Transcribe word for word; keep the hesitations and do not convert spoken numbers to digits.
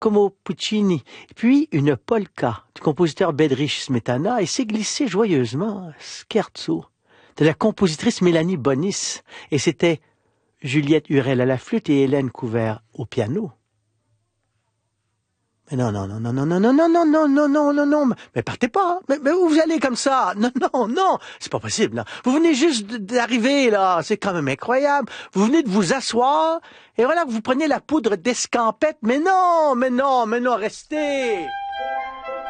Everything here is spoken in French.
Giacomo Puccini, puis une polka du compositeur Bedřich Smetana, et s'est glissé joyeusement Scherzo de la compositrice Mélanie Bonis, et c'était Juliette Hurel à la flûte et Hélène Couvert au piano. Mais non, non, non, non, non, non, non, non, non, non, non, non, non, non, mais partez pas, mais, mais où vous allez comme ça? Non, non, non, c'est pas possible, là. Vous venez juste d'arriver, là, c'est quand même incroyable. Vous venez de vous asseoir, et voilà, vous prenez la poudre d'escampette, mais non, mais non, mais non, restez!